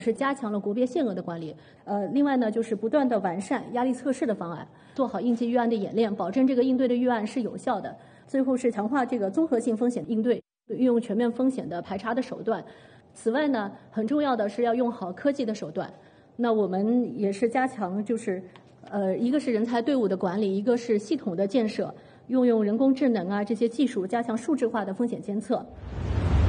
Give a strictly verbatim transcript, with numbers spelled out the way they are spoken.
是加强了国别限额的管理。呃，另外呢，就是不断的完善压力测试的方案，做好应急预案的演练，保证这个应对的预案是有效的。最后是强化这个综合性风险应对，运用全面风险的排查的手段。此外呢，很重要的是要用好科技的手段。那我们也是加强，就是呃，一个是人才队伍的管理，一个是系统的建设，运用人工智能啊这些技术，加强数字化的风险监测。